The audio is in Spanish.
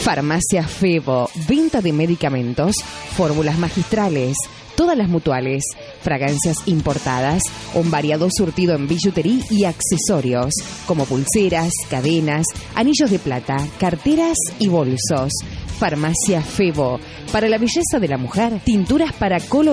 Farmacia Febo, venta de medicamentos, fórmulas magistrales, todas las mutuales, fragancias importadas, un variado surtido en billutería y accesorios, como pulseras, cadenas, anillos de plata, carteras y bolsos. Farmacia Febo, para la belleza de la mujer, tinturas para color